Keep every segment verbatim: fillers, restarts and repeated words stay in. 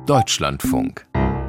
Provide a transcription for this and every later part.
Deutschlandfunk.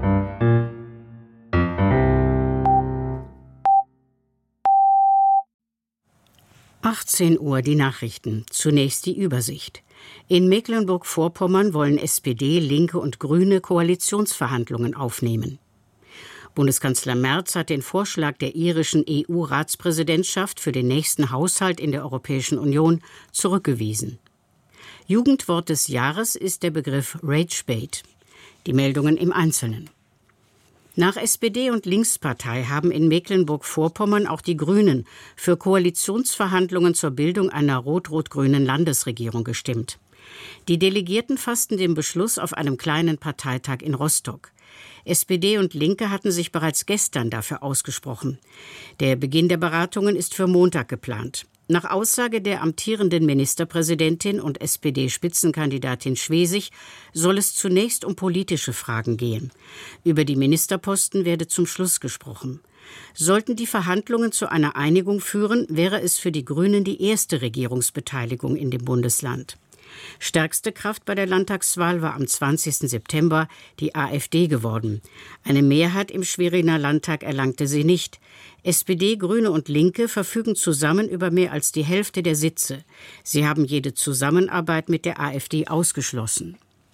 achtzehn Uhr die Nachrichten. Zunächst die Übersicht. In Mecklenburg-Vorpommern wollen S P D, Linke und Grüne Koalitionsverhandlungen aufnehmen. Bundeskanzler Merz hat den Vorschlag der irischen E U-Ratspräsidentschaft für den nächsten Haushalt in der Europäischen Union zurückgewiesen. Jugendwort des Jahres ist der Begriff Ragebait. Die Meldungen im Einzelnen. Nach S P D und Linkspartei haben in Mecklenburg-Vorpommern auch die Grünen für Koalitionsverhandlungen zur Bildung einer rot-rot-grünen Landesregierung gestimmt. Die Delegierten fassten den Beschluss auf einem kleinen Parteitag in Rostock. S P D und Linke hatten sich bereits gestern dafür ausgesprochen. Der Beginn der Beratungen ist für Montag geplant. Nach Aussage der amtierenden Ministerpräsidentin und S P D-Spitzenkandidatin Schwesig soll es zunächst um politische Fragen gehen. Über die Ministerposten werde zum Schluss gesprochen. Sollten die Verhandlungen zu einer Einigung führen, wäre es für die Grünen die erste Regierungsbeteiligung in dem Bundesland. Stärkste Kraft bei der Landtagswahl war am zwanzigsten September die AfD geworden. Eine Mehrheit im Schweriner Landtag erlangte sie nicht. S P D, Grüne und Linke verfügen zusammen über mehr als die Hälfte der Sitze. Sie haben jede Zusammenarbeit mit der AfD ausgeschlossen.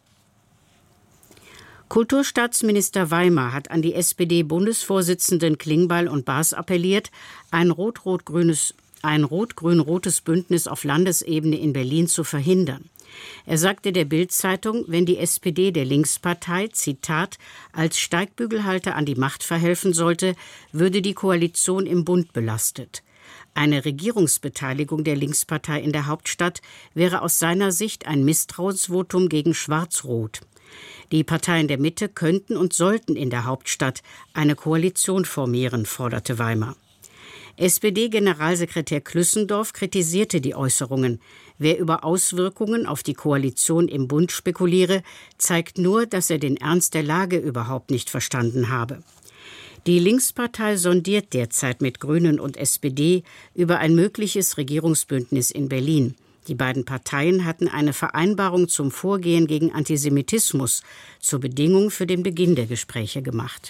Kulturstaatsminister Weimer hat an die S P D-Bundesvorsitzenden Klingbeil und Baas appelliert, ein rot-rot-grünes ein rot-grün-rotes Bündnis auf Landesebene in Berlin zu verhindern. Er sagte der Bild-Zeitung, wenn die S P D der Linkspartei, Zitat, als Steigbügelhalter an die Macht verhelfen sollte, würde die Koalition im Bund belastet. Eine Regierungsbeteiligung der Linkspartei in der Hauptstadt wäre aus seiner Sicht ein Misstrauensvotum gegen Schwarz-Rot. Die Parteien der Mitte könnten und sollten in der Hauptstadt eine Koalition formieren, forderte Weimer. S P D-Generalsekretär Klüssendorf kritisierte die Äußerungen. Wer über Auswirkungen auf die Koalition im Bund spekuliere, zeigt nur, dass er den Ernst der Lage überhaupt nicht verstanden habe. Die Linkspartei sondiert derzeit mit Grünen und S P D über ein mögliches Regierungsbündnis in Berlin. Die beiden Parteien hatten eine Vereinbarung zum Vorgehen gegen Antisemitismus zur Bedingung für den Beginn der Gespräche gemacht.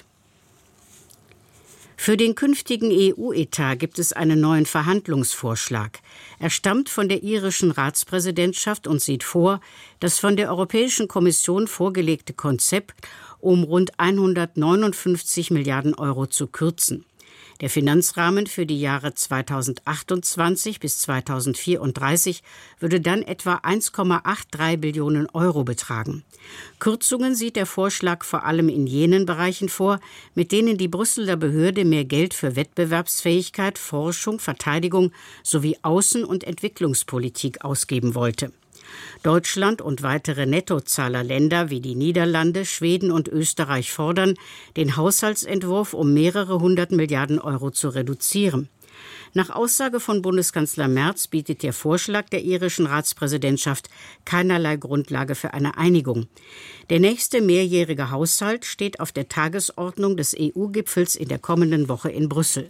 Für den künftigen E U-Etat gibt es einen neuen Verhandlungsvorschlag. Er stammt von der irischen Ratspräsidentschaft und sieht vor, das von der Europäischen Kommission vorgelegte Konzept um rund hundertneunundfünfzig Milliarden Euro zu kürzen. Der Finanzrahmen für die Jahre zweitausendachtundzwanzig bis zweitausendvierunddreißig würde dann etwa eins Komma dreiundachtzig Billionen Euro betragen. Kürzungen sieht der Vorschlag vor allem in jenen Bereichen vor, mit denen die Brüsseler Behörde mehr Geld für Wettbewerbsfähigkeit, Forschung, Verteidigung sowie Außen- und Entwicklungspolitik ausgeben wollte. Deutschland und weitere Nettozahlerländer wie die Niederlande, Schweden und Österreich fordern, den Haushaltsentwurf um mehrere hundert Milliarden Euro zu reduzieren. Nach Aussage von Bundeskanzler Merz bietet der Vorschlag der irischen Ratspräsidentschaft keinerlei Grundlage für eine Einigung. Der nächste mehrjährige Haushalt steht auf der Tagesordnung des E U-Gipfels in der kommenden Woche in Brüssel.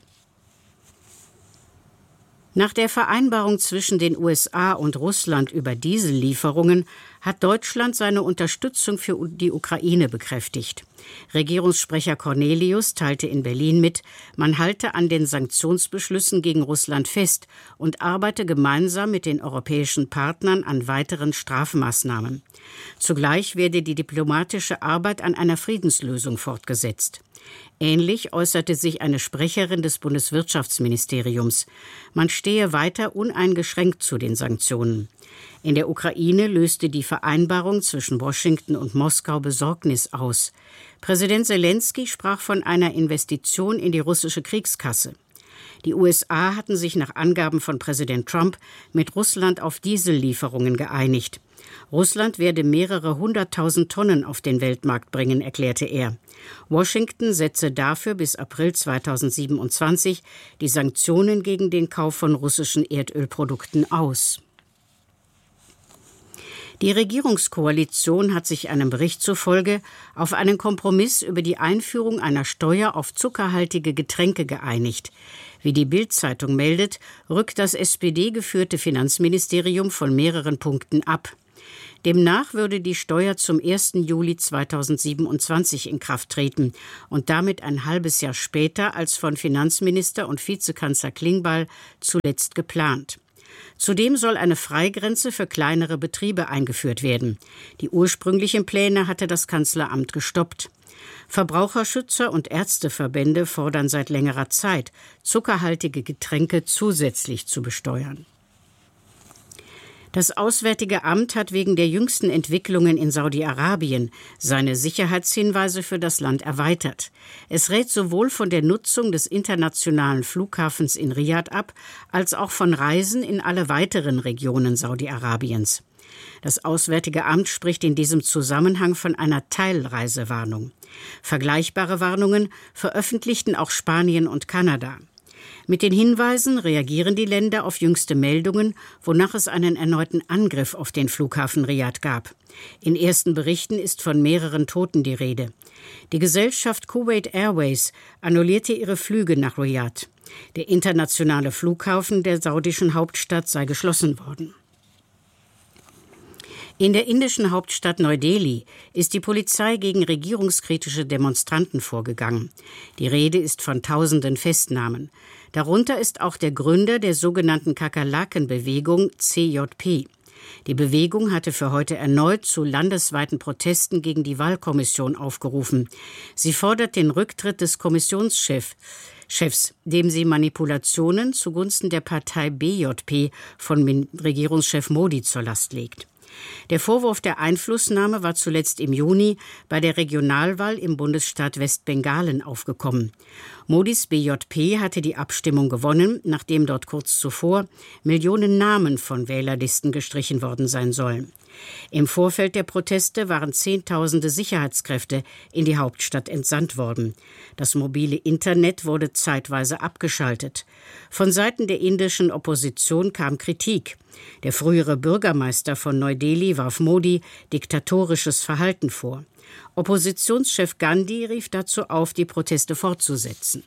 Nach der Vereinbarung zwischen den U S A und Russland über Diesellieferungen hat Deutschland seine Unterstützung für die Ukraine bekräftigt. Regierungssprecher Cornelius teilte in Berlin mit, man halte an den Sanktionsbeschlüssen gegen Russland fest und arbeite gemeinsam mit den europäischen Partnern an weiteren Strafmaßnahmen. Zugleich werde die diplomatische Arbeit an einer Friedenslösung fortgesetzt. Ähnlich äußerte sich eine Sprecherin des Bundeswirtschaftsministeriums. Man stehe weiter uneingeschränkt zu den Sanktionen. In der Ukraine löste die Vereinbarung zwischen Washington und Moskau Besorgnis aus. Präsident Selenskyj sprach von einer Investition in die russische Kriegskasse. Die U S A hatten sich nach Angaben von Präsident Trump mit Russland auf Diesellieferungen geeinigt. Russland werde mehrere hunderttausend Tonnen auf den Weltmarkt bringen, erklärte er. Washington setze dafür bis April zweitausendsiebenundzwanzig die Sanktionen gegen den Kauf von russischen Erdölprodukten aus. Die Regierungskoalition hat sich einem Bericht zufolge auf einen Kompromiss über die Einführung einer Steuer auf zuckerhaltige Getränke geeinigt. Wie die Bild-Zeitung meldet, rückt das S P D-geführte Finanzministerium von mehreren Punkten ab. Demnach würde die Steuer zum ersten Juli zweitausendsiebenundzwanzig in Kraft treten und damit ein halbes Jahr später als von Finanzminister und Vizekanzler Klingbeil zuletzt geplant. Zudem soll eine Freigrenze für kleinere Betriebe eingeführt werden. Die ursprünglichen Pläne hatte das Kanzleramt gestoppt. Verbraucherschützer und Ärzteverbände fordern seit längerer Zeit, zuckerhaltige Getränke zusätzlich zu besteuern. Das Auswärtige Amt hat wegen der jüngsten Entwicklungen in Saudi-Arabien seine Sicherheitshinweise für das Land erweitert. Es rät sowohl von der Nutzung des internationalen Flughafens in Riad ab, als auch von Reisen in alle weiteren Regionen Saudi-Arabiens. Das Auswärtige Amt spricht in diesem Zusammenhang von einer Teilreisewarnung. Vergleichbare Warnungen veröffentlichten auch Spanien und Kanada. Mit den Hinweisen reagieren die Länder auf jüngste Meldungen, wonach es einen erneuten Angriff auf den Flughafen Riad gab. In ersten Berichten ist von mehreren Toten die Rede. Die Gesellschaft Kuwait Airways annullierte ihre Flüge nach Riad. Der internationale Flughafen der saudischen Hauptstadt sei geschlossen worden. In der indischen Hauptstadt Neu-Delhi ist die Polizei gegen regierungskritische Demonstranten vorgegangen. Die Rede ist von tausenden Festnahmen. Darunter ist auch der Gründer der sogenannten Kakerlaken-Bewegung C J P. Die Bewegung hatte für heute erneut zu landesweiten Protesten gegen die Wahlkommission aufgerufen. Sie fordert den Rücktritt des Kommissionschefs, Chefs, dem sie Manipulationen zugunsten der Partei B J P von Regierungschef Modi zur Last legt. Der Vorwurf der Einflussnahme war zuletzt im Juni bei der Regionalwahl im Bundesstaat Westbengalen aufgekommen. Modis B J P hatte die Abstimmung gewonnen, nachdem dort kurz zuvor Millionen Namen von Wählerlisten gestrichen worden sein sollen. Im Vorfeld der Proteste waren Zehntausende Sicherheitskräfte in die Hauptstadt entsandt worden. Das mobile Internet wurde zeitweise abgeschaltet. Von Seiten der indischen Opposition kam Kritik. Der frühere Bürgermeister von Neu-Delhi warf Modi diktatorisches Verhalten vor. Oppositionschef Gandhi rief dazu auf, die Proteste fortzusetzen.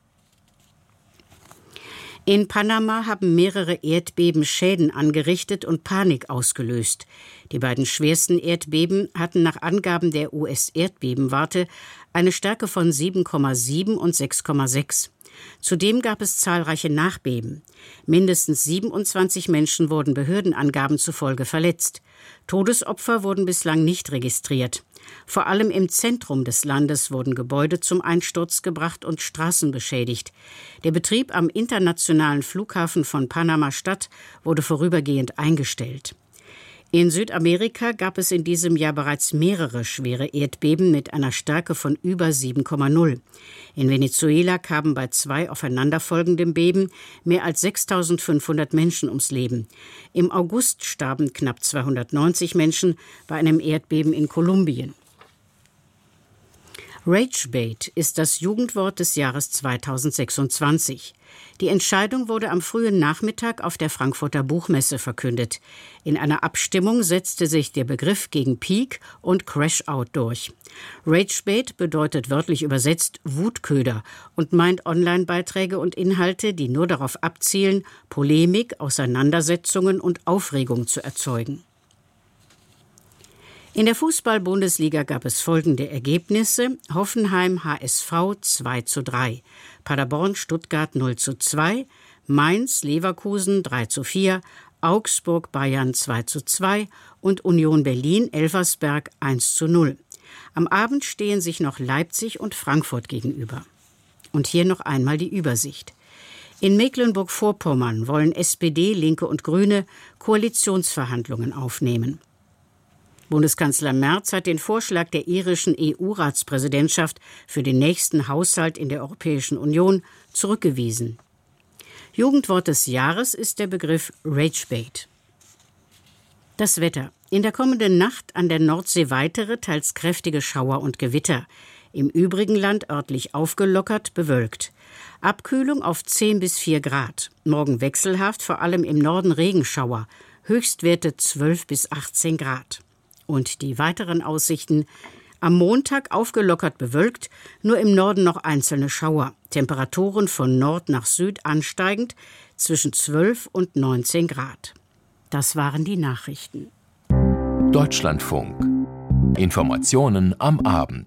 In Panama haben mehrere Erdbeben Schäden angerichtet und Panik ausgelöst. Die beiden schwersten Erdbeben hatten nach Angaben der U S-Erdbebenwarte eine Stärke von sieben Komma sieben und sechs Komma sechs. Zudem gab es zahlreiche Nachbeben. Mindestens siebenundzwanzig Menschen wurden Behördenangaben zufolge verletzt. Todesopfer wurden bislang nicht registriert. Vor allem im Zentrum des Landes wurden Gebäude zum Einsturz gebracht und Straßen beschädigt. Der Betrieb am internationalen Flughafen von Panama-Stadt wurde vorübergehend eingestellt. In Südamerika gab es in diesem Jahr bereits mehrere schwere Erdbeben mit einer Stärke von über sieben Komma null. In Venezuela kamen bei zwei aufeinanderfolgenden Beben mehr als sechstausendfünfhundert Menschen ums Leben. Im August starben knapp zweihundertneunzig Menschen bei einem Erdbeben in Kolumbien. Ragebait ist das Jugendwort des Jahres zweitausendsechsundzwanzig. Die Entscheidung wurde am frühen Nachmittag auf der Frankfurter Buchmesse verkündet. In einer Abstimmung setzte sich der Begriff gegen Peak und Crash-Out durch. Ragebait bedeutet wörtlich übersetzt Wutköder und meint Online-Beiträge und Inhalte, die nur darauf abzielen, Polemik, Auseinandersetzungen und Aufregung zu erzeugen. In der Fußball-Bundesliga gab es folgende Ergebnisse: Hoffenheim H S V zwei zu drei, Paderborn Stuttgart null zu zwei, Mainz Leverkusen drei zu vier, Augsburg Bayern zwei zu zwei und Union Berlin Elversberg eins zu null. Am Abend stehen sich noch Leipzig und Frankfurt gegenüber. Und hier noch einmal die Übersicht. In Mecklenburg-Vorpommern wollen S P D, Linke und Grüne Koalitionsverhandlungen aufnehmen. Bundeskanzler Merz hat den Vorschlag der irischen E U-Ratspräsidentschaft für den nächsten Haushalt in der Europäischen Union zurückgewiesen. Jugendwort des Jahres ist der Begriff Ragebait. Das Wetter. In der kommenden Nacht an der Nordsee weitere, teils kräftige Schauer und Gewitter. Im übrigen Land örtlich aufgelockert, bewölkt. Abkühlung auf zehn bis vier Grad. Morgen wechselhaft, vor allem im Norden Regenschauer. Höchstwerte zwölf bis achtzehn Grad. Und die weiteren Aussichten: am Montag aufgelockert bewölkt, nur im Norden noch einzelne Schauer. Temperaturen von Nord nach Süd ansteigend zwischen zwölf und neunzehn Grad. Das waren die Nachrichten. Deutschlandfunk. Informationen am Abend.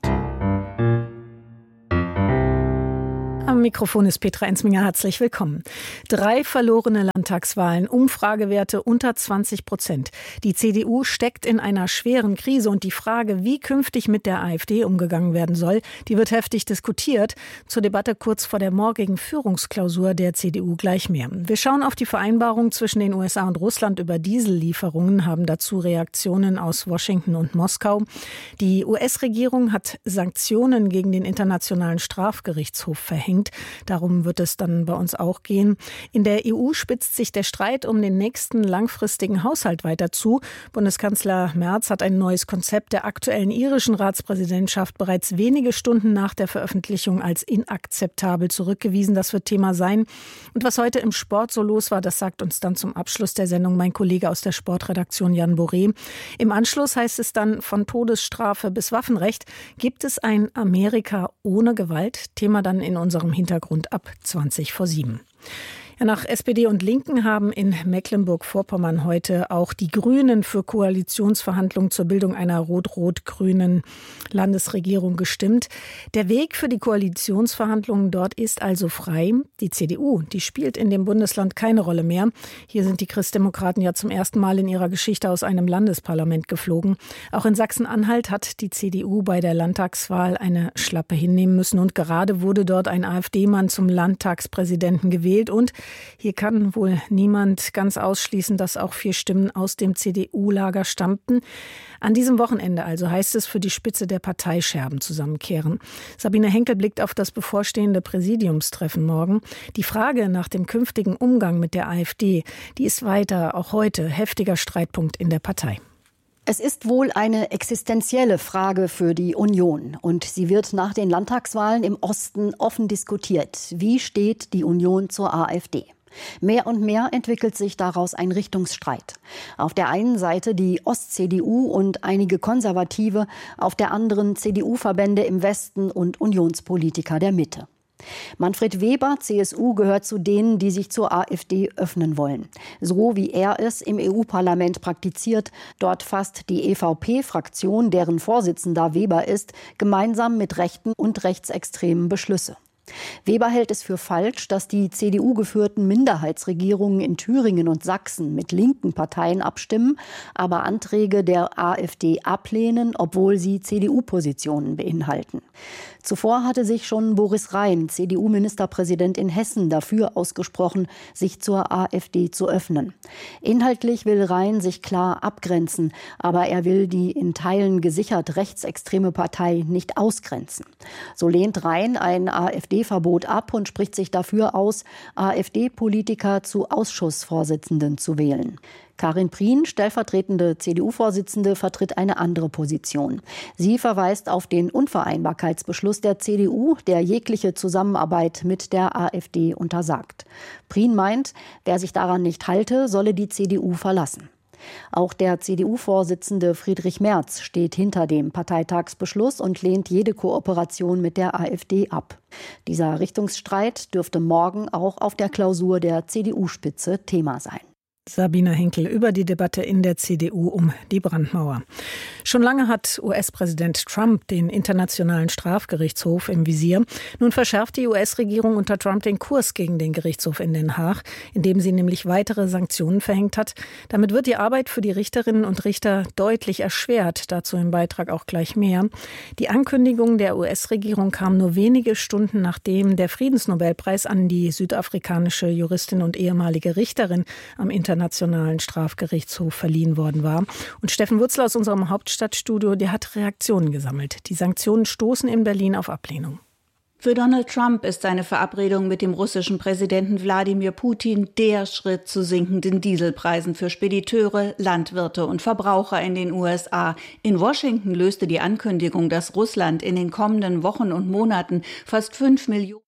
Am Mikrofon ist Petra Enzminger. Herzlich willkommen. Drei verlorene Landtagswahlen, Umfragewerte unter zwanzig Prozent. Die C D U steckt in einer schweren Krise und die Frage, wie künftig mit der AfD umgegangen werden soll, die wird heftig diskutiert. Zur Debatte kurz vor der morgigen Führungsklausur der C D U gleich mehr. Wir schauen auf die Vereinbarung zwischen den U S A und Russland über Diesellieferungen, haben dazu Reaktionen aus Washington und Moskau. Die U S-Regierung hat Sanktionen gegen den Internationalen Strafgerichtshof verhängt. Darum wird es dann bei uns auch gehen. In der E U spitzt sich der Streit um den nächsten langfristigen Haushalt weiter zu. Bundeskanzler Merz hat ein neues Konzept der aktuellen irischen Ratspräsidentschaft bereits wenige Stunden nach der Veröffentlichung als inakzeptabel zurückgewiesen. Das wird Thema sein. Und was heute im Sport so los war, das sagt uns dann zum Abschluss der Sendung mein Kollege aus der Sportredaktion Jan Boré. Im Anschluss heißt es dann, von Todesstrafe bis Waffenrecht gibt es ein Amerika ohne Gewalt. Thema dann in unserem Hintergrund ab zwanzig vor sieben. Ja, nach S P D und Linken haben in Mecklenburg-Vorpommern heute auch die Grünen für Koalitionsverhandlungen zur Bildung einer rot-rot-grünen Landesregierung gestimmt. Der Weg für die Koalitionsverhandlungen dort ist also frei. Die C D U, die spielt in dem Bundesland keine Rolle mehr. Hier sind die Christdemokraten ja zum ersten Mal in ihrer Geschichte aus einem Landesparlament geflogen. Auch in Sachsen-Anhalt hat die C D U bei der Landtagswahl eine Schlappe hinnehmen müssen. Und gerade wurde dort ein AfD-Mann zum Landtagspräsidenten gewählt. Und hier kann wohl niemand ganz ausschließen, dass auch vier Stimmen aus dem C D U-Lager stammten. An diesem Wochenende also heißt es für die Spitze der Partei Scherben zusammenkehren. Sabine Henkel blickt auf das bevorstehende Präsidiumstreffen morgen. Die Frage nach dem künftigen Umgang mit der AfD, die ist weiter, auch heute, heftiger Streitpunkt in der Partei. Es ist wohl eine existenzielle Frage für die Union und sie wird nach den Landtagswahlen im Osten offen diskutiert. Wie steht die Union zur AfD? Mehr und mehr entwickelt sich daraus ein Richtungsstreit. Auf der einen Seite die Ost-C D U und einige Konservative, auf der anderen C D U-Verbände im Westen und Unionspolitiker der Mitte. Manfred Weber, C S U, gehört zu denen, die sich zur AfD öffnen wollen. So wie er es im E U-Parlament praktiziert. Dort fasst die E V P-Fraktion, deren Vorsitzender Weber ist, gemeinsam mit Rechten und Rechtsextremen Beschlüsse. Weber hält es für falsch, dass die C D U-geführten Minderheitsregierungen in Thüringen und Sachsen mit linken Parteien abstimmen, aber Anträge der AfD ablehnen, obwohl sie C D U-Positionen beinhalten. Zuvor hatte sich schon Boris Rhein, C D U-Ministerpräsident in Hessen, dafür ausgesprochen, sich zur AfD zu öffnen. Inhaltlich will Rhein sich klar abgrenzen, aber er will die in Teilen gesichert rechtsextreme Partei nicht ausgrenzen. So lehnt Rhein ein AfD-Verbot ab und spricht sich dafür aus, AfD-Politiker zu Ausschussvorsitzenden zu wählen. Karin Prien, stellvertretende C D U-Vorsitzende, vertritt eine andere Position. Sie verweist auf den Unvereinbarkeitsbeschluss der C D U, der jegliche Zusammenarbeit mit der AfD untersagt. Prien meint, wer sich daran nicht halte, solle die C D U verlassen. Auch der C D U-Vorsitzende Friedrich Merz steht hinter dem Parteitagsbeschluss und lehnt jede Kooperation mit der AfD ab. Dieser Richtungsstreit dürfte morgen auch auf der Klausur der C D U-Spitze Thema sein. Sabine Henkel über die Debatte in der C D U um die Brandmauer. Schon lange hat U S-Präsident Trump den Internationalen Strafgerichtshof im Visier. Nun verschärft die U S-Regierung unter Trump den Kurs gegen den Gerichtshof in Den Haag, indem sie nämlich weitere Sanktionen verhängt hat. Damit wird die Arbeit für die Richterinnen und Richter deutlich erschwert. Dazu im Beitrag auch gleich mehr. Die Ankündigung der U S-Regierung kam nur wenige Stunden nachdem der Friedensnobelpreis an die südafrikanische Juristin und ehemalige Richterin am Internationalen Internationalen Strafgerichtshof verliehen worden war. Und Steffen Wutzler aus unserem Hauptstadtstudio, der hat Reaktionen gesammelt. Die Sanktionen stoßen in Berlin auf Ablehnung. Für Donald Trump ist seine Verabredung mit dem russischen Präsidenten Wladimir Putin der Schritt zu sinkenden Dieselpreisen für Spediteure, Landwirte und Verbraucher in den U S A. In Washington löste die Ankündigung, dass Russland in den kommenden Wochen und Monaten fast fünf Millionen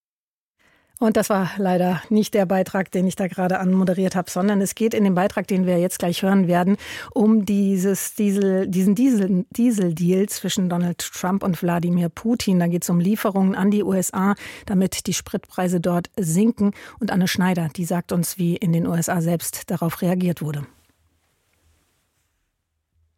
Und das war leider nicht der Beitrag, den ich da gerade anmoderiert habe, sondern es geht in dem Beitrag, den wir jetzt gleich hören werden, um dieses Diesel, diesen Diesel, Diesel-Deal zwischen Donald Trump und Wladimir Putin. Da geht es um Lieferungen an die U S A, damit die Spritpreise dort sinken. Und Anne Schneider, die sagt uns, wie in den U S A selbst darauf reagiert wurde.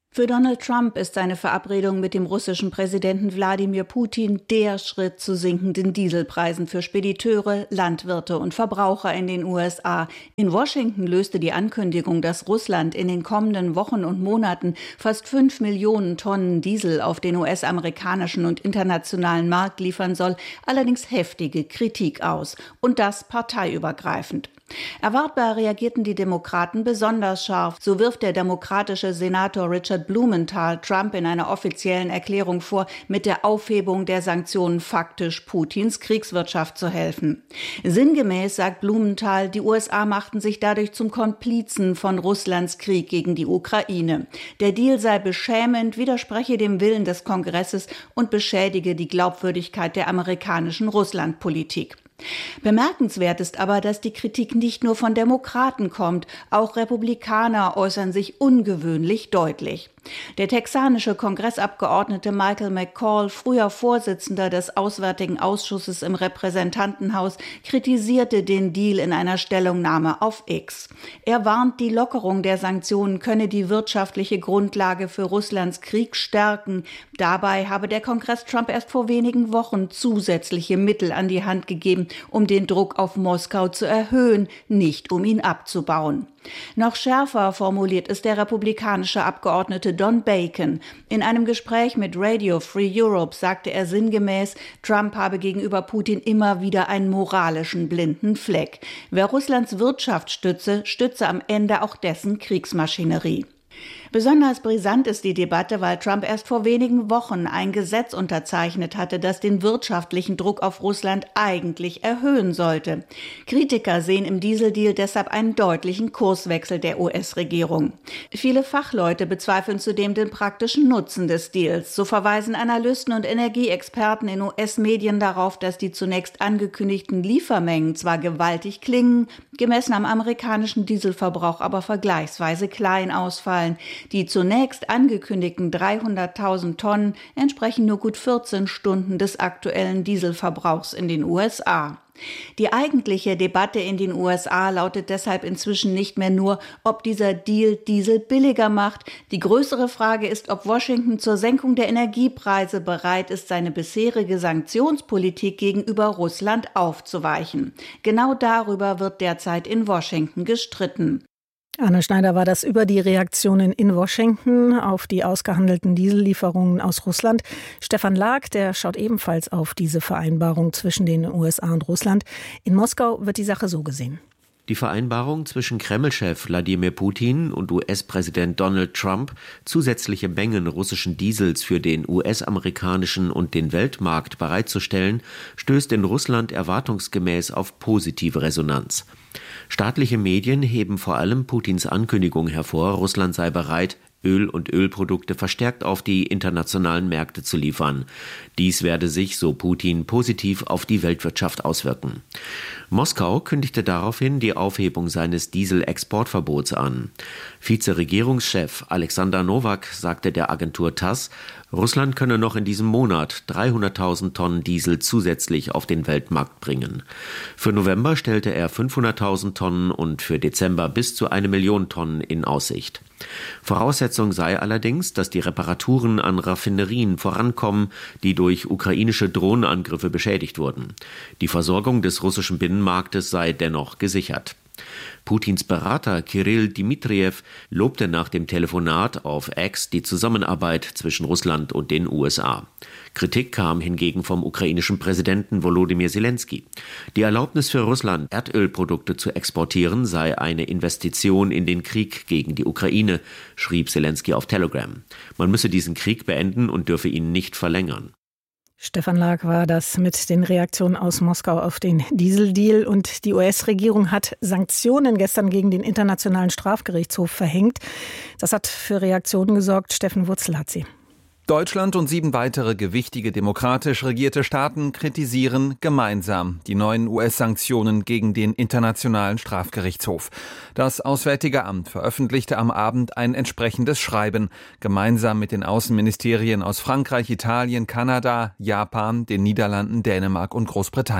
Für Donald Trump ist seine Verabredung mit dem russischen Präsidenten Wladimir Putin der Schritt zu sinkenden Dieselpreisen für Spediteure, Landwirte und Verbraucher in den U S A. In Washington löste die Ankündigung, dass Russland in den kommenden Wochen und Monaten fast fünf Millionen Tonnen Diesel auf den U S-amerikanischen und internationalen Markt liefern soll, allerdings heftige Kritik aus. Und das parteiübergreifend. Erwartbar reagierten die Demokraten besonders scharf. So wirft der demokratische Senator Richard Blumenthal Trump in einer offiziellen Erklärung vor, mit der Aufhebung der Sanktionen faktisch Putins Kriegswirtschaft zu helfen. Sinngemäß sagt Blumenthal, die U S A machten sich dadurch zum Komplizen von Russlands Krieg gegen die Ukraine. Der Deal sei beschämend, widerspreche dem Willen des Kongresses und beschädige die Glaubwürdigkeit der amerikanischen Russlandpolitik. Bemerkenswert ist aber, dass die Kritik nicht nur von Demokraten kommt, auch Republikaner äußern sich ungewöhnlich deutlich. Der texanische Kongressabgeordnete Michael McCall, früher Vorsitzender des Auswärtigen Ausschusses im Repräsentantenhaus, kritisierte den Deal in einer Stellungnahme auf X. Er warnt, die Lockerung der Sanktionen könne die wirtschaftliche Grundlage für Russlands Krieg stärken. Dabei habe der Kongress Trump erst vor wenigen Wochen zusätzliche Mittel an die Hand gegeben, um den Druck auf Moskau zu erhöhen, nicht um ihn abzubauen. Noch schärfer formuliert ist der republikanische Abgeordnete Don Bacon. In einem Gespräch mit Radio Free Europe sagte er sinngemäß, Trump habe gegenüber Putin immer wieder einen moralischen blinden Fleck. Wer Russlands Wirtschaft stütze, stütze am Ende auch dessen Kriegsmaschinerie. Besonders brisant ist die Debatte, weil Trump erst vor wenigen Wochen ein Gesetz unterzeichnet hatte, das den wirtschaftlichen Druck auf Russland eigentlich erhöhen sollte. Kritiker sehen im Dieseldeal deshalb einen deutlichen Kurswechsel der U S-Regierung. Viele Fachleute bezweifeln zudem den praktischen Nutzen des Deals. So verweisen Analysten und Energieexperten in U S-Medien darauf, dass die zunächst angekündigten Liefermengen zwar gewaltig klingen, gemessen am amerikanischen Dieselverbrauch aber vergleichsweise klein ausfallen. Die zunächst angekündigten dreihunderttausend Tonnen entsprechen nur gut vierzehn Stunden des aktuellen Dieselverbrauchs in den U S A. Die eigentliche Debatte in den U S A lautet deshalb inzwischen nicht mehr nur, ob dieser Deal Diesel billiger macht. Die größere Frage ist, ob Washington zur Senkung der Energiepreise bereit ist, seine bisherige Sanktionspolitik gegenüber Russland aufzuweichen. Genau darüber wird derzeit in Washington gestritten. Anne Schneider war das über die Reaktionen in Washington auf die ausgehandelten Diesellieferungen aus Russland. Stefan Lag, der schaut ebenfalls auf diese Vereinbarung zwischen den U S A und Russland. In Moskau wird die Sache so gesehen. Die Vereinbarung zwischen Kreml-Chef Wladimir Putin und U S-Präsident Donald Trump, zusätzliche Mengen russischen Diesels für den U S-amerikanischen und den Weltmarkt bereitzustellen, stößt in Russland erwartungsgemäß auf positive Resonanz. Staatliche Medien heben vor allem Putins Ankündigung hervor, Russland sei bereit, Öl und Ölprodukte verstärkt auf die internationalen Märkte zu liefern. Dies werde sich, so Putin, positiv auf die Weltwirtschaft auswirken. Moskau kündigte daraufhin die Aufhebung seines Dieselexportverbots an. Vizeregierungschef Alexander Nowak sagte der Agentur TASS, Russland könne noch in diesem Monat dreihunderttausend Tonnen Diesel zusätzlich auf den Weltmarkt bringen. Für November stellte er fünfhunderttausend Tonnen und für Dezember bis zu eine Million Tonnen in Aussicht. Voraussetzung sei allerdings, dass die Reparaturen an Raffinerien vorankommen, die durch ukrainische Drohnenangriffe beschädigt wurden. Die Versorgung des russischen Binnenmarktes sei dennoch gesichert. Putins Berater Kyrill Dmitriev lobte nach dem Telefonat auf X die Zusammenarbeit zwischen Russland und den U S A. Kritik kam hingegen vom ukrainischen Präsidenten Volodymyr Zelensky. Die Erlaubnis für Russland, Erdölprodukte zu exportieren, sei eine Investition in den Krieg gegen die Ukraine, schrieb Zelensky auf Telegram. Man müsse diesen Krieg beenden und dürfe ihn nicht verlängern. Stefan Lag war das mit den Reaktionen aus Moskau auf den Dieseldeal. Und die U S-Regierung hat Sanktionen gestern gegen den Internationalen Strafgerichtshof verhängt. Das hat für Reaktionen gesorgt. Steffen Wurzel hat sie. Deutschland und sieben weitere gewichtige demokratisch regierte Staaten kritisieren gemeinsam die neuen U S-Sanktionen gegen den Internationalen Strafgerichtshof. Das Auswärtige Amt veröffentlichte am Abend ein entsprechendes Schreiben, gemeinsam mit den Außenministerien aus Frankreich, Italien, Kanada, Japan, den Niederlanden, Dänemark und Großbritannien.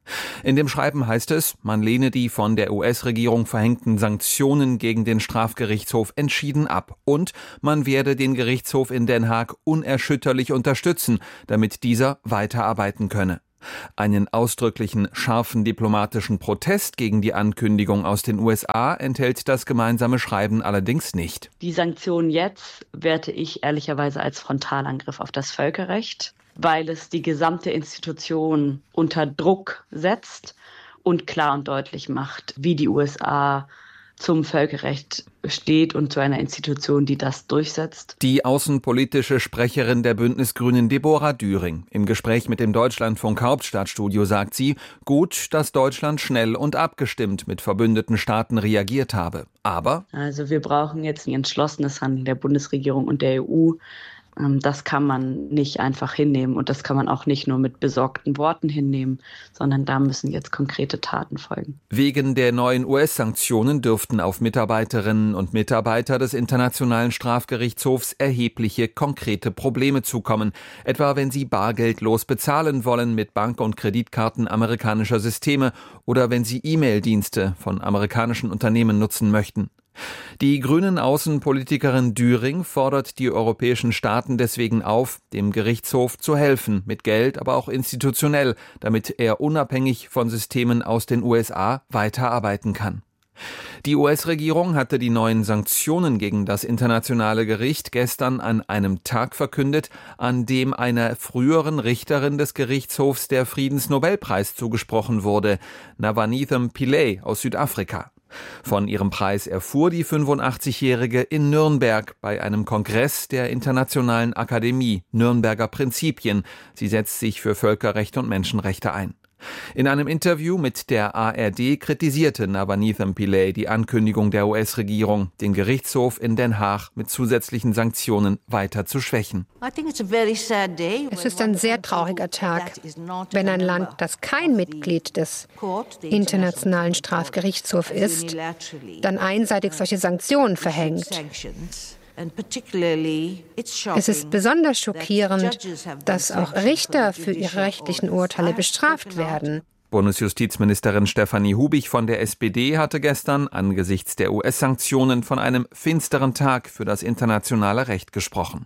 In dem Schreiben heißt es, man lehne die von der U S-Regierung verhängten Sanktionen gegen den Strafgerichtshof entschieden ab und man werde den Gerichtshof in Den Haag unerschütterlich unterstützen, damit dieser weiterarbeiten könne. Einen ausdrücklichen, scharfen diplomatischen Protest gegen die Ankündigung aus den U S A enthält das gemeinsame Schreiben allerdings nicht. Die Sanktionen jetzt werte ich ehrlicherweise als Frontalangriff auf das Völkerrecht, weil es die gesamte Institution unter Druck setzt und klar und deutlich macht, wie die U S A zum Völkerrecht steht und zu einer Institution, die das durchsetzt. Die außenpolitische Sprecherin der Bündnisgrünen Deborah Düring. Im Gespräch mit dem Deutschlandfunk Hauptstadtstudio sagt sie, gut, dass Deutschland schnell und abgestimmt mit verbündeten Staaten reagiert habe. Aber also wir brauchen jetzt ein entschlossenes Handeln der Bundesregierung und der E U. Das kann man nicht einfach hinnehmen und das kann man auch nicht nur mit besorgten Worten hinnehmen, sondern da müssen jetzt konkrete Taten folgen. Wegen der neuen U S-Sanktionen dürften auf Mitarbeiterinnen und Mitarbeiter des Internationalen Strafgerichtshofs erhebliche konkrete Probleme zukommen, etwa wenn sie bargeldlos bezahlen wollen mit Bank- und Kreditkarten amerikanischer Systeme oder wenn sie E-Mail-Dienste von amerikanischen Unternehmen nutzen möchten. Die grünen Außenpolitikerin Düring fordert die europäischen Staaten deswegen auf, dem Gerichtshof zu helfen, mit Geld, aber auch institutionell, damit er unabhängig von Systemen aus den U S A weiterarbeiten kann. Die U S-Regierung hatte die neuen Sanktionen gegen das Internationale Gericht gestern an einem Tag verkündet, an dem einer früheren Richterin des Gerichtshofs der Friedensnobelpreis zugesprochen wurde, Navanitha Pillay aus Südafrika. Von ihrem Preis erfuhr die fünfundachtzigjährige in Nürnberg bei einem Kongress der Internationalen Akademie Nürnberger Prinzipien. Sie setzt sich für Völkerrecht und Menschenrechte ein. In einem Interview mit der A R D kritisierte Navanitha Pillay die Ankündigung der U S-Regierung, den Gerichtshof in Den Haag mit zusätzlichen Sanktionen weiter zu schwächen. Es ist ein sehr trauriger Tag, wenn ein Land, das kein Mitglied des Internationalen Strafgerichtshofs ist, dann einseitig solche Sanktionen verhängt. Es ist besonders schockierend, dass auch Richter für ihre rechtlichen Urteile bestraft werden. Bundesjustizministerin Stefanie Hubich von der S P D hatte gestern angesichts der U S-Sanktionen von einem finsteren Tag für das internationale Recht gesprochen.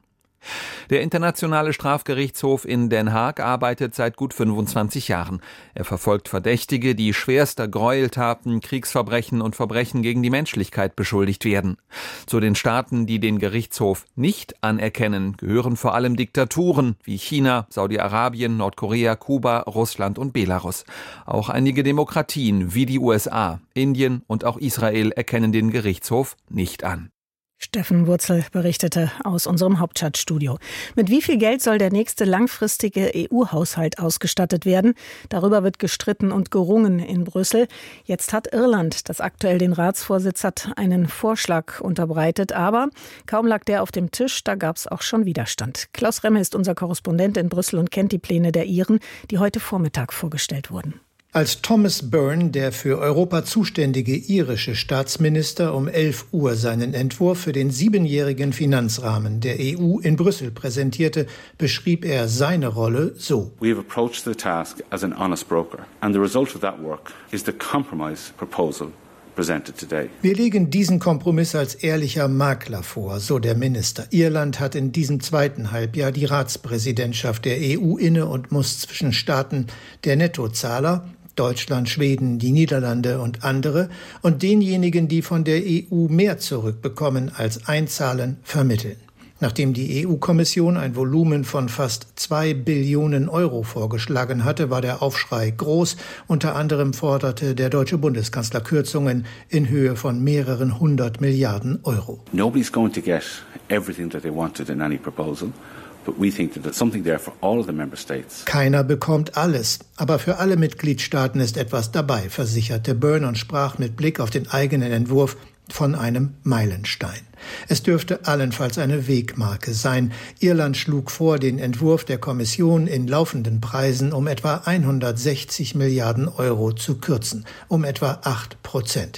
Der Internationale Strafgerichtshof in Den Haag arbeitet seit gut fünfundzwanzig Jahren. Er verfolgt Verdächtige, die schwerster Gräueltaten, Kriegsverbrechen und Verbrechen gegen die Menschlichkeit beschuldigt werden. Zu den Staaten, die den Gerichtshof nicht anerkennen, gehören vor allem Diktaturen wie China, Saudi-Arabien, Nordkorea, Kuba, Russland und Belarus. Auch einige Demokratien wie die U S A, Indien und auch Israel erkennen den Gerichtshof nicht an. Steffen Wurzel berichtete aus unserem Hauptstadtstudio. Mit wie viel Geld soll der nächste langfristige E U-Haushalt ausgestattet werden? Darüber wird gestritten und gerungen in Brüssel. Jetzt hat Irland, das aktuell den Ratsvorsitz hat, einen Vorschlag unterbreitet. Aber kaum lag der auf dem Tisch, da gab es auch schon Widerstand. Klaus Remme ist unser Korrespondent in Brüssel und kennt die Pläne der Iren, die heute Vormittag vorgestellt wurden. Als Thomas Byrne, der für Europa zuständige irische Staatsminister, um elf Uhr seinen Entwurf für den siebenjährigen Finanzrahmen der E U in Brüssel präsentierte, beschrieb er seine Rolle so. We have approached the task as an honest broker, and the result of that work is the compromise proposal presented today. Wir legen diesen Kompromiss als ehrlicher Makler vor, so der Minister. Irland hat in diesem zweiten Halbjahr die Ratspräsidentschaft der E U inne und muss zwischen Staaten der Nettozahler, Deutschland, Schweden, die Niederlande und andere, und denjenigen, die von der E U mehr zurückbekommen als einzahlen, vermitteln. Nachdem die E U-Kommission ein Volumen von fast zwei Billionen Euro vorgeschlagen hatte, war der Aufschrei groß. Unter anderem forderte der deutsche Bundeskanzler Kürzungen in Höhe von mehreren hundert Milliarden Euro. Nobody's going to get everything that they wanted in any proposal. But we think that there's something there for all of the member states. Keiner bekommt alles, aber für alle Mitgliedstaaten ist etwas dabei, versicherte Byrne und sprach mit Blick auf den eigenen Entwurf von einem Meilenstein. Es dürfte allenfalls eine Wegmarke sein. Irland schlug vor, den Entwurf der Kommission in laufenden Preisen um etwa hundertsechzig Milliarden Euro zu kürzen, um etwa acht Prozent.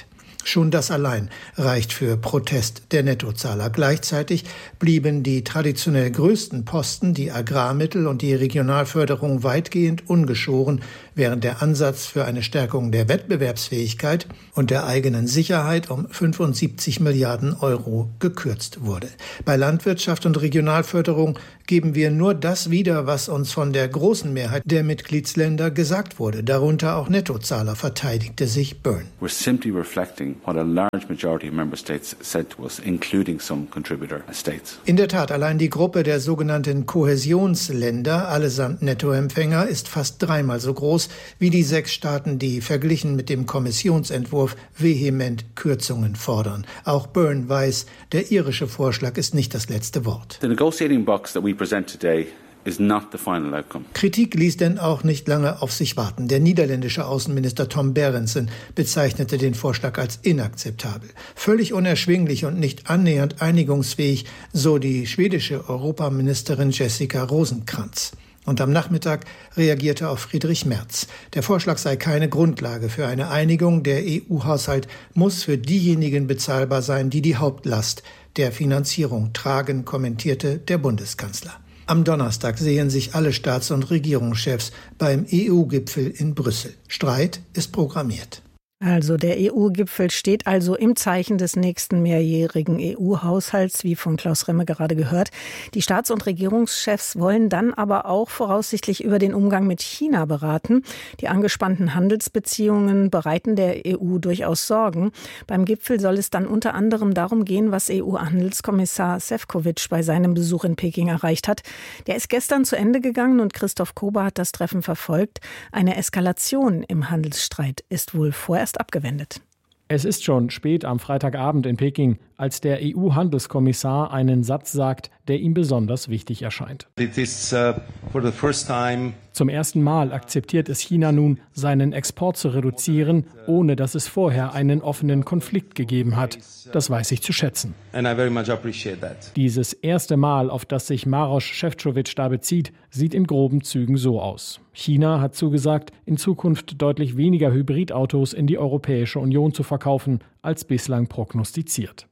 Schon das allein reicht für Protest der Nettozahler. Gleichzeitig blieben die traditionell größten Posten, die Agrarmittel und die Regionalförderung, weitgehend ungeschoren, während der Ansatz für eine Stärkung der Wettbewerbsfähigkeit und der eigenen Sicherheit um fünfundsiebzig Milliarden Euro gekürzt wurde. Bei Landwirtschaft und Regionalförderung geben wir nur das wieder, was uns von der großen Mehrheit der Mitgliedsländer gesagt wurde, darunter auch Nettozahler, verteidigte sich Byrne. We're simply reflecting what a large majority of member states said to us, including some contributor states. In der Tat, allein die Gruppe der sogenannten Kohäsionsländer, allesamt Nettoempfänger, ist fast dreimal so groß wie die sechs Staaten, die verglichen mit dem Kommissionsentwurf vehement Kürzungen fordern. Auch Byrne weiß, der irische Vorschlag ist nicht das letzte Wort. The negotiating box that we present today is not the final outcome. Kritik ließ denn auch nicht lange auf sich warten. Der niederländische Außenminister Tom Berendsen bezeichnete den Vorschlag als inakzeptabel. Völlig unerschwinglich und nicht annähernd einigungsfähig, so die schwedische Europaministerin Jessica Rosencrantz. Und am Nachmittag reagierte auch Friedrich Merz. Der Vorschlag sei keine Grundlage für eine Einigung. Der E U-Haushalt muss für diejenigen bezahlbar sein, die die Hauptlast der Finanzierung tragen, kommentierte der Bundeskanzler. Am Donnerstag sehen sich alle Staats- und Regierungschefs beim E U-Gipfel in Brüssel. Streit ist programmiert. Also der E U-Gipfel steht also im Zeichen des nächsten mehrjährigen E U-Haushalts, wie von Klaus Remme gerade gehört. Die Staats- und Regierungschefs wollen dann aber auch voraussichtlich über den Umgang mit China beraten. Die angespannten Handelsbeziehungen bereiten der E U durchaus Sorgen. Beim Gipfel soll es dann unter anderem darum gehen, was E U-Handelskommissar Šefčovič bei seinem Besuch in Peking erreicht hat. Der ist gestern zu Ende gegangen und Christoph Kober hat das Treffen verfolgt. Eine Eskalation im Handelsstreit ist wohl vorerst abgewendet. Es ist schon spät am Freitagabend in Peking, als der E U-Handelskommissar einen Satz sagt, der ihm besonders wichtig erscheint. It is, uh, for the first time Zum ersten Mal akzeptiert es China nun, seinen Export zu reduzieren, ohne dass es vorher einen offenen Konflikt gegeben hat. Das weiß ich zu schätzen. And I very much appreciate that. Dieses erste Mal, auf das sich Maroš Šefčovič da bezieht, sieht in groben Zügen so aus. China hat zugesagt, in Zukunft deutlich weniger Hybridautos in die Europäische Union zu verkaufen, als bislang prognostiziert.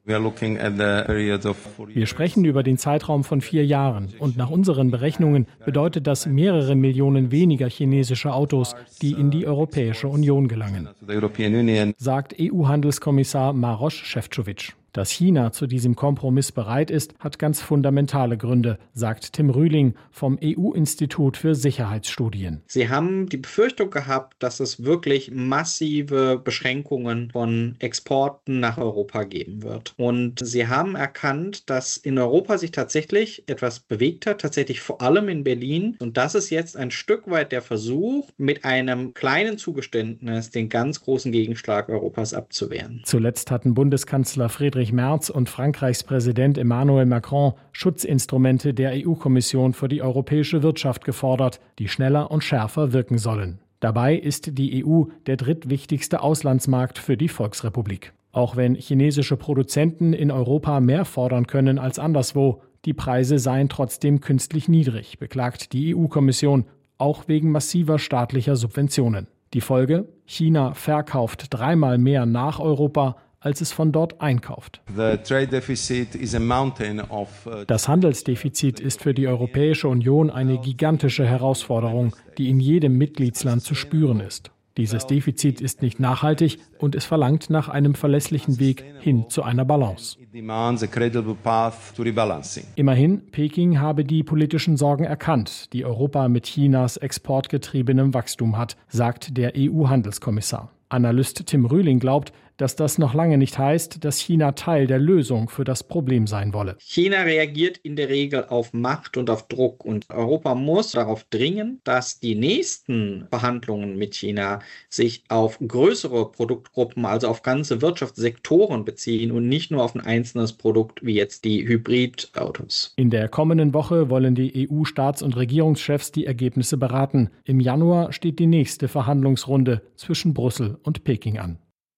Wir sprechen über den Zeitraum von vier Jahren und nach unseren Berechnungen bedeutet das mehrere Millionen weniger chinesische Autos, die in die Europäische Union gelangen, sagt E U-Handelskommissar Maroš Šefčovič. Dass China zu diesem Kompromiss bereit ist, hat ganz fundamentale Gründe, sagt Tim Rühling vom E U-Institut für Sicherheitsstudien. Sie haben die Befürchtung gehabt, dass es wirklich massive Beschränkungen von Exporten nach Europa geben wird. Und sie haben erkannt, dass in Europa sich tatsächlich etwas bewegt hat, tatsächlich vor allem in Berlin. Und das ist jetzt ein Stück weit der Versuch, mit einem kleinen Zugeständnis den ganz großen Gegenschlag Europas abzuwehren. Zuletzt hatten Bundeskanzler Friedrich Merz und Frankreichs Präsident Emmanuel Macron Schutzinstrumente der E U-Kommission für die europäische Wirtschaft gefordert, die schneller und schärfer wirken sollen. Dabei ist die E U der drittwichtigste Auslandsmarkt für die Volksrepublik. Auch wenn chinesische Produzenten in Europa mehr fordern können als anderswo, die Preise seien trotzdem künstlich niedrig, beklagt die E U-Kommission, auch wegen massiver staatlicher Subventionen. Die Folge? China verkauft dreimal mehr nach Europa, als es von dort einkauft. Das Handelsdefizit ist für die Europäische Union eine gigantische Herausforderung, die in jedem Mitgliedsland zu spüren ist. Dieses Defizit ist nicht nachhaltig und es verlangt nach einem verlässlichen Weg hin zu einer Balance. Immerhin, Peking habe die politischen Sorgen erkannt, die Europa mit Chinas exportgetriebenem Wachstum hat, sagt der E U-Handelskommissar. Analyst Tim Rühling glaubt, dass das noch lange nicht heißt, dass China Teil der Lösung für das Problem sein wolle. China reagiert in der Regel auf Macht und auf Druck und Europa muss darauf dringen, dass die nächsten Verhandlungen mit China sich auf größere Produktgruppen, also auf ganze Wirtschaftssektoren beziehen und nicht nur auf ein einzelnes Produkt wie jetzt die Hybridautos. In der kommenden Woche wollen die E U-Staats- und Regierungschefs die Ergebnisse beraten. Im Januar steht die nächste Verhandlungsrunde zwischen Brüssel und Peking an.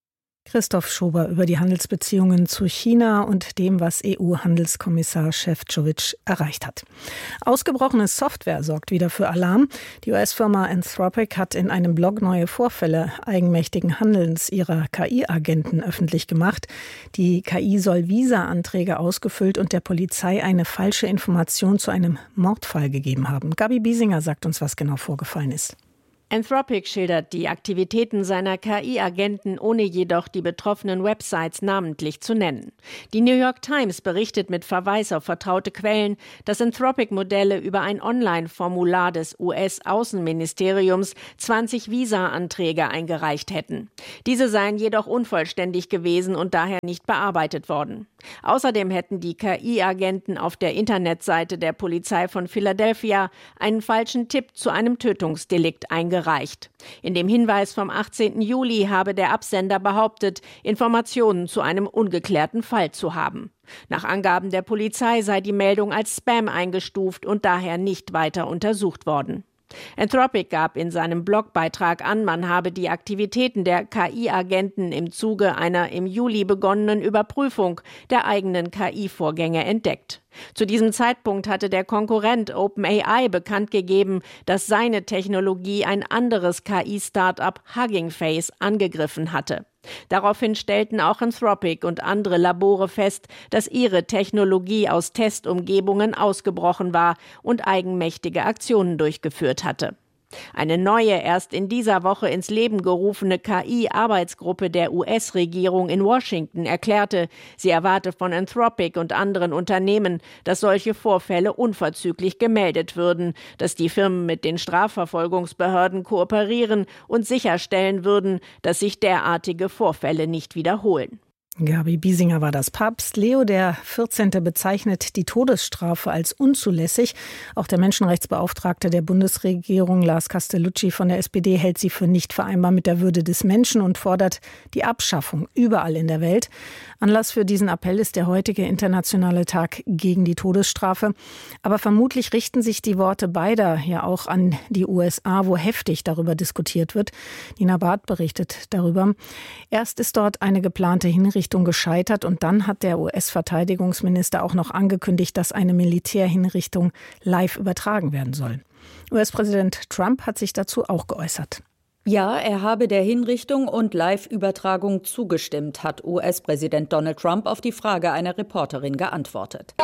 Christoph Schober über die Handelsbeziehungen zu China und dem, was E U-Handelskommissar Šefčovič erreicht hat. Ausgebrochene Software sorgt wieder für Alarm. Die U S-Firma Anthropic hat in einem Blog neue Vorfälle eigenmächtigen Handelns ihrer K I-Agenten öffentlich gemacht. Die K I soll Visa-Anträge ausgefüllt und der Polizei eine falsche Information zu einem Mordfall gegeben haben. Gabi Biesinger sagt uns, was genau vorgefallen ist. Anthropic schildert die Aktivitäten seiner K I-Agenten, ohne jedoch die betroffenen Websites namentlich zu nennen. Die New York Times berichtet mit Verweis auf vertraute Quellen, dass Anthropic-Modelle über ein Online-Formular des U S-Außenministeriums zwanzig Visa-Anträge eingereicht hätten. Diese seien jedoch unvollständig gewesen und daher nicht bearbeitet worden. Außerdem hätten die K I-Agenten auf der Internetseite der Polizei von Philadelphia einen falschen Tipp zu einem Tötungsdelikt eingereicht. Gereicht. In dem Hinweis vom achtzehnten Juli habe der Absender behauptet, Informationen zu einem ungeklärten Fall zu haben. Nach Angaben der Polizei sei die Meldung als Spam eingestuft und daher nicht weiter untersucht worden. Anthropic gab in seinem Blogbeitrag an, man habe die Aktivitäten der K I-Agenten im Zuge einer im Juli begonnenen Überprüfung der eigenen K I-Vorgänge entdeckt. Zu diesem Zeitpunkt hatte der Konkurrent OpenAI bekannt gegeben, dass seine Technologie ein anderes K I-Startup Hugging Face angegriffen hatte. Daraufhin stellten auch Anthropic und andere Labore fest, dass ihre Technologie aus Testumgebungen ausgebrochen war und eigenmächtige Aktionen durchgeführt hatte. Eine neue, erst in dieser Woche ins Leben gerufene K I-Arbeitsgruppe der U S-Regierung in Washington erklärte, sie erwarte von Anthropic und anderen Unternehmen, dass solche Vorfälle unverzüglich gemeldet würden, dass die Firmen mit den Strafverfolgungsbehörden kooperieren und sicherstellen würden, dass sich derartige Vorfälle nicht wiederholen. Gabi Biesinger war das. Papst Leo der vierzehnte bezeichnet die Todesstrafe als unzulässig. Auch der Menschenrechtsbeauftragte der Bundesregierung, Lars Castellucci von der S P D, hält sie für nicht vereinbar mit der Würde des Menschen und fordert die Abschaffung überall in der Welt. Anlass für diesen Appell ist der heutige internationale Tag gegen die Todesstrafe. Aber vermutlich richten sich die Worte beider ja auch an die U S A, wo heftig darüber diskutiert wird. Nina Barth berichtet darüber. Erst ist dort eine geplante Hinrichtung gescheitert und dann hat der U S-Verteidigungsminister auch noch angekündigt, dass eine Militärhinrichtung live übertragen werden soll. U S-Präsident Trump hat sich dazu auch geäußert. Ja, er habe der Hinrichtung und Live-Übertragung zugestimmt, hat U S-Präsident Donald Trump auf die Frage einer Reporterin geantwortet.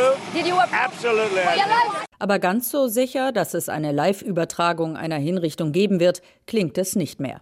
Aber ganz so sicher, dass es eine Live-Übertragung einer Hinrichtung geben wird, klingt es nicht mehr.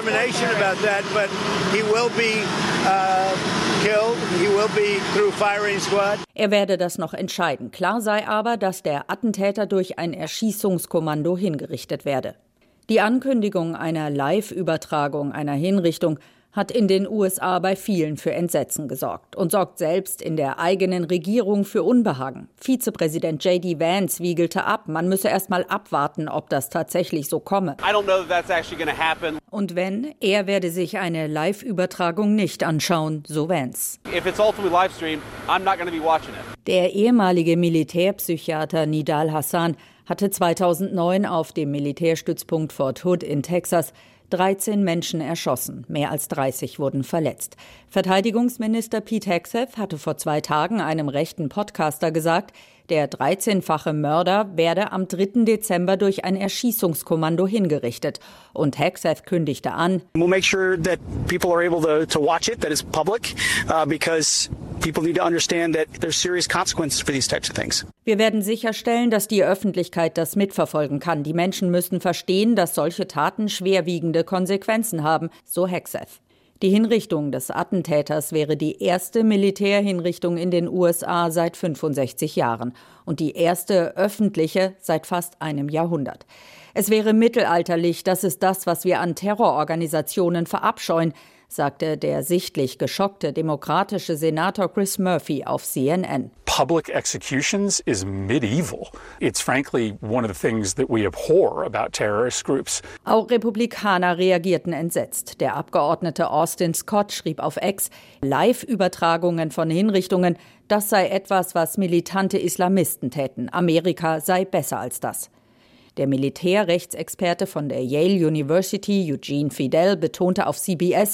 Er werde das noch entscheiden. Klar sei aber, dass der Attentäter durch ein Erschießungskommando hingerichtet werde. Die Ankündigung einer Live-Übertragung einer Hinrichtung hat in den U S A bei vielen für Entsetzen gesorgt und sorgt selbst in der eigenen Regierung für Unbehagen. Vizepräsident J D Vance wiegelte ab, man müsse erst mal abwarten, ob das tatsächlich so komme. I don't know that that's actually going to happen. Und wenn, er werde sich eine Live-Übertragung nicht anschauen, so Vance. If it's ultimately live streamed, I'm not going to be watching it. Der ehemalige Militärpsychiater Nidal Hasan hatte zweitausendneun auf dem Militärstützpunkt Fort Hood in Texas dreizehn Menschen erschossen, mehr als dreißig wurden verletzt. Verteidigungsminister Pete Hegseth hatte vor zwei Tagen einem rechten Podcaster gesagt, der dreizehnfache Mörder werde am dritten Dezember durch ein Erschießungskommando hingerichtet. Und Hegseth kündigte an, We'll make sure that people are able to, to watch it, that it's public, uh, because people need to understand that there's serious consequences for these types of things. Wir werden sicherstellen, dass die Öffentlichkeit das mitverfolgen kann. Die Menschen müssen verstehen, dass solche Taten schwerwiegende Konsequenzen haben, so Hegseth. Die Hinrichtung des Attentäters wäre die erste Militärhinrichtung in den U S A seit fünfundsechzig Jahren und die erste öffentliche seit fast einem Jahrhundert. Es wäre mittelalterlich, das ist das, was wir an Terrororganisationen verabscheuen, sagte der sichtlich geschockte demokratische Senator Chris Murphy auf C N N. Public executions is medieval. It's frankly one of the things that we abhor about terrorist groups. Auch Republikaner reagierten entsetzt. Der Abgeordnete Austin Scott schrieb auf X, Live-Übertragungen von Hinrichtungen, das sei etwas, was militante Islamisten täten. Amerika sei besser als das. Der Militärrechtsexperte von der Yale University, Eugene Fidel, betonte auf C B S,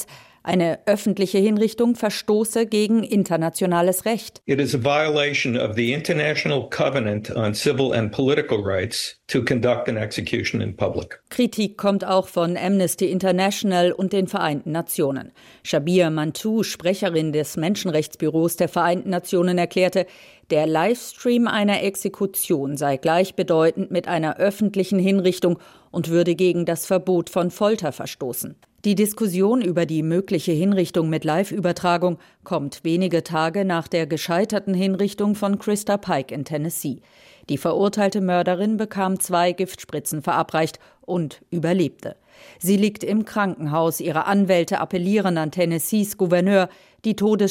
Eine öffentliche Hinrichtung verstoße gegen internationales Recht. It is a violation of the International Covenant on Civil and Political Rights to conduct an execution in public. Kritik kommt auch von Amnesty International und den Vereinten Nationen. Shabir Mantou, Sprecherin des Menschenrechtsbüros der Vereinten Nationen, erklärte, der Livestream einer Exekution sei gleichbedeutend mit einer öffentlichen Hinrichtung und würde gegen das Verbot von Folter verstoßen. Die Diskussion über die mögliche Hinrichtung mit Live-Übertragung kommt wenige Tage nach der gescheiterten Hinrichtung von Krista Pike in Tennessee. Die verurteilte Mörderin bekam zwei Giftspritzen verabreicht und überlebte. Sie liegt im Krankenhaus. Ihre Anwälte appellieren an Tennessees Gouverneur, die Todes